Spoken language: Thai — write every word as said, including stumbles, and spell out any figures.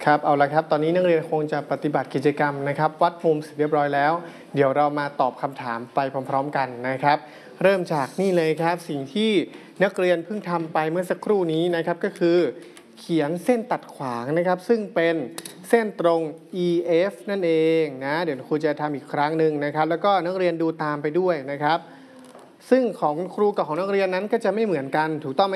ครับเอาละครับตอนนี้นักเรียนคงจะปฏิบัติกิจกรรมนะครับวัดมุมเสร็จเรียบร้อยแล้วเดี๋ยวเรามาตอบคำถามไปพร้อมๆกันนะครับเริ่มจากนี่เลยครับสิ่งที่นักเรียนเพิ่งทำไปเมื่อสักครู่นี้นะครับก็คือเขียนเส้นตัดขวางนะครับซึ่งเป็นเส้นตรง อี เอฟ นั่นเองนะเดี๋ยวครูจะทำอีกครั้งหนึ่งนะครับแล้วก็นักเรียนดูตามไปด้วยนะครับซึ่งของครูกับของนักเรียนนั้นก็จะไม่เหมือนกันถูกต้องไหม